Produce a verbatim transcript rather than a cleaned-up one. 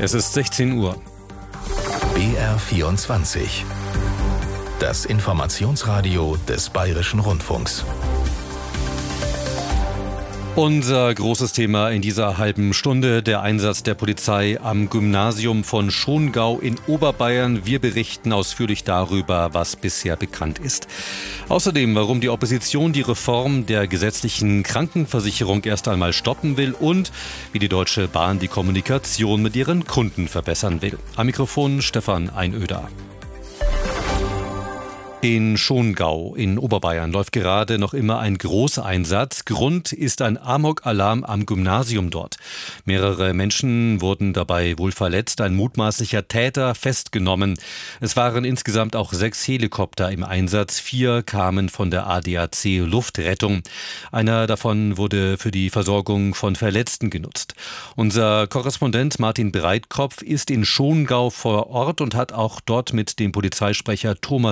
Es ist sechzehn Uhr. B R vierundzwanzig. Das Informationsradio des Bayerischen Rundfunks. Unser großes Thema in dieser halben Stunde, der Einsatz der Polizei am Gymnasium von Schongau in Oberbayern. Wir berichten ausführlich darüber, was bisher bekannt ist. Außerdem, warum die Opposition die Reform der gesetzlichen Krankenversicherung erst einmal stoppen will und wie die Deutsche Bahn die Kommunikation mit ihren Kunden verbessern will. Am Mikrofon Stefan Einöder. In Schongau in Oberbayern läuft gerade noch immer ein Großeinsatz. Grund ist ein Amok-Alarm am Gymnasium dort. Mehrere Menschen wurden dabei wohl verletzt, ein mutmaßlicher Täter festgenommen. Es waren insgesamt auch sechs Helikopter im Einsatz. Vier kamen von der A D A C Luftrettung. Einer davon wurde für die Versorgung von Verletzten genutzt. Unser Korrespondent Martin Breitkopf ist in Schongau vor Ort und hat auch dort mit dem Polizeisprecher Thomas